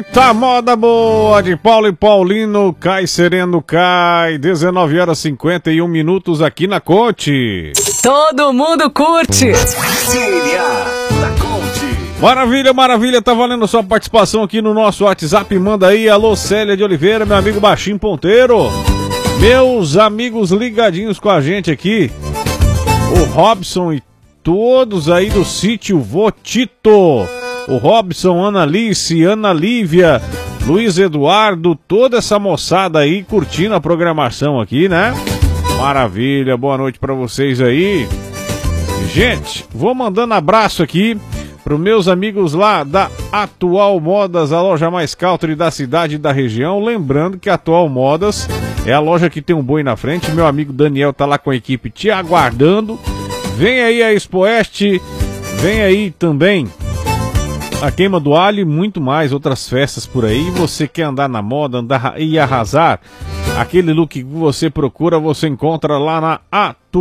Muita moda boa de Paulo e Paulino, cai sereno cai, 19h51 aqui na Conte. Todo mundo curte. Maravilha, maravilha, tá valendo sua participação aqui no nosso WhatsApp, manda aí, alô Célia de Oliveira, meu amigo Baixinho Ponteiro, meus amigos ligadinhos com a gente aqui, o Robson e todos aí do sítio Votito, o Robson, Ana Alice, Ana Lívia, Luiz Eduardo, toda essa moçada aí curtindo a programação aqui, né? Maravilha, boa noite pra vocês aí. Gente, vou mandando abraço aqui pros meus amigos lá da Atual Modas, a loja mais country da cidade e da região. Lembrando que a Atual Modas é a loja que tem um boi na frente. Meu amigo Daniel tá lá com a equipe te aguardando. Vem aí a Expo Oeste, vem aí também a Queima do Alho e muito mais, outras festas por aí. Você quer andar na moda, andar e arrasar? Aquele look que você procura, você encontra lá na Atual.